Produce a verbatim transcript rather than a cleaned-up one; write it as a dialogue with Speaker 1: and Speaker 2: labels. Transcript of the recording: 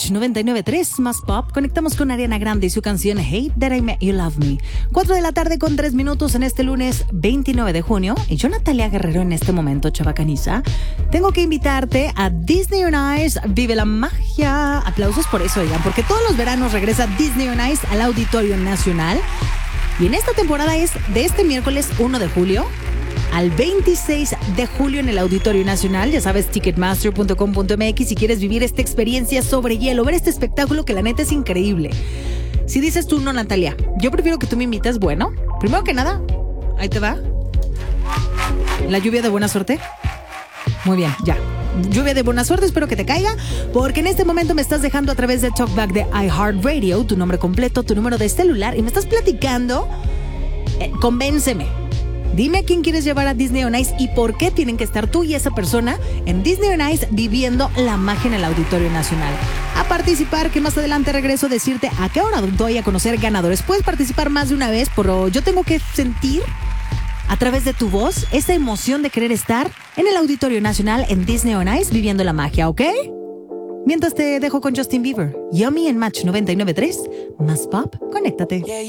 Speaker 1: Match noventa y nueve punto tres más pop. Conectamos con Ariana Grande y su canción Hate That I Met You Love Me. cuatro de la tarde con tres minutos en este lunes veintinueve de junio. Y yo, Natalia Guerrero, en este momento, chavacaniza, tengo que invitarte a Disney on Ice. Vive la magia. Aplausos por eso, oigan, porque todos los veranos regresa Disney on Ice al Auditorio Nacional. Y en esta temporada es de este miércoles uno de julio al veintiséis de julio en el Auditorio Nacional. Ya sabes, ticketmaster punto com punto m x si quieres vivir esta experiencia sobre hielo, ver este espectáculo que la neta es increíble. Si dices tú, no, Natalia, yo prefiero que tú me invites, bueno, primero que nada, ahí te va la lluvia de buena suerte. Muy bien, ya. Lluvia de buena suerte, espero que te caiga, porque en este momento me estás dejando a través de Talkback de iHeartRadio tu nombre completo, tu número de celular, y me estás platicando. Eh, convénceme. Dime a quién quieres llevar a Disney on Ice y por qué tienen que estar tú y esa persona en Disney on Ice viviendo la magia en el Auditorio Nacional. A participar, que más adelante regreso a decirte a qué hora doy a conocer ganadores. Puedes participar más de una vez, pero yo tengo que sentir a través de tu voz esa emoción de querer estar en el Auditorio Nacional en Disney on Ice viviendo la magia, ¿ok? Mientras te dejo con Justin Bieber, Yummy en Match noventa y nueve punto tres, más pop, conéctate.